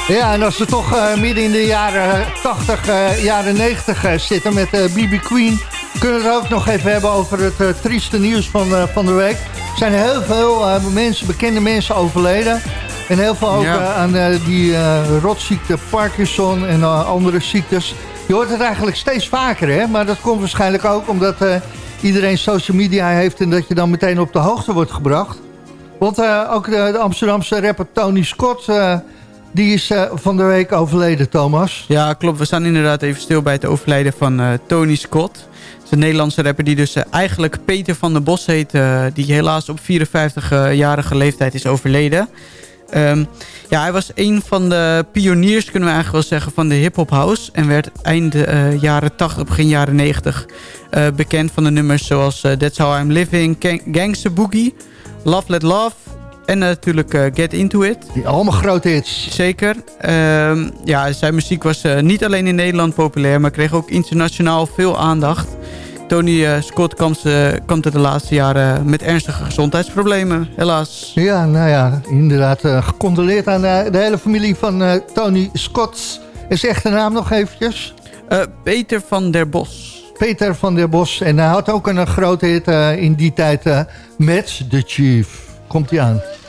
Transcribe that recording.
Ja, en als we toch midden in de jaren 80, jaren 90 zitten met B.B. Queen... kunnen we het ook nog even hebben over het trieste nieuws van de week. Er zijn heel veel bekende mensen overleden. En heel veel ook aan die rotziekte Parkinson en andere ziektes. Je hoort het eigenlijk steeds vaker, hè? Maar dat komt waarschijnlijk ook omdat iedereen social media heeft... en dat je dan meteen op de hoogte wordt gebracht. Want ook de Amsterdamse rapper Tony Scott... die is van de week overleden, Thomas. Ja, klopt. We staan inderdaad even stil bij het overlijden van Tony Scott. Dat is een Nederlandse rapper die dus eigenlijk Peter van der Bos heet... die helaas op 54-jarige leeftijd is overleden. Hij was een van de pioniers, kunnen we eigenlijk wel zeggen, van de hip-hop house. En werd eind jaren 80, begin jaren 90 bekend van de nummers zoals That's How I'm Living, Gangsta Boogie, Love Let Love en natuurlijk Get Into It. Die allemaal grote hits. Zeker. Zijn muziek was niet alleen in Nederland populair, maar kreeg ook internationaal veel aandacht. Tony Scott kampte de laatste jaren met ernstige gezondheidsproblemen, helaas. Ja, nou ja, inderdaad. Gecondoleerd aan de hele familie van Tony Scott. Is echte naam nog eventjes? Peter van der Bos. Peter van der Bos. En hij had ook een grote hit in die tijd met The Chief. Komt hij aan.